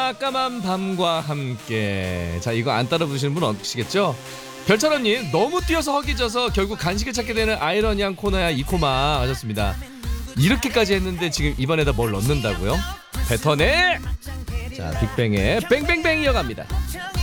까만 밤과 함께. 자, 이거 안 따라 부르시는 분 없으시겠죠? 별철원님, 너무 뛰어서 허기져서 결국 간식을 찾게 되는 아이러니한 코너야 이 코마 하셨습니다. 이렇게까지 했는데 지금 입안에다 뭘 넣는다고요? 뱉어내! 자, 빅뱅의 뱅뱅뱅 이어갑니다.